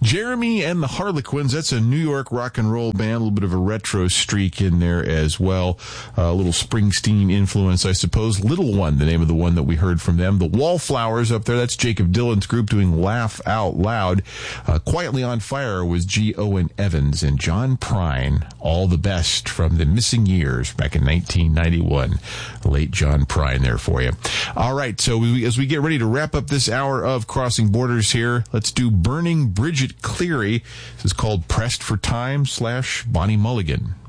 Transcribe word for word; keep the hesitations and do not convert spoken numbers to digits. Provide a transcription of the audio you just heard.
Jeremy and the Harlequins, that's a New York rock and roll band, a little bit of a retro streak in there as well. Uh, a little Springsteen influence, I suppose. Little One, the name of the one that we heard from them. The Wallflowers up there, that's Jacob Dylan's group doing Laugh Out Loud. Uh, Quietly on Fire was G. Owen Evans and John Prine. All the best from the Missing Years back in nineteen ninety-one. Late John Prine there for you. All right, so we, as we get ready to wrap up this hour of Crossing Borders here, let's do Burning Bridget Cleary. This is called Pressed for Time slash Bonnie Mulligan.